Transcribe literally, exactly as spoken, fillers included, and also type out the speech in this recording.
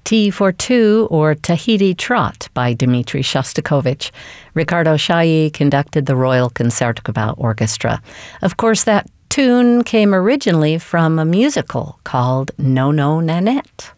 Tea for Two, or Tahiti Trot by Dmitri Shostakovich. Ricardo Chailly conducted the Royal Concertgebouw Orchestra. Of course, that tune came originally from a musical called No No Nanette.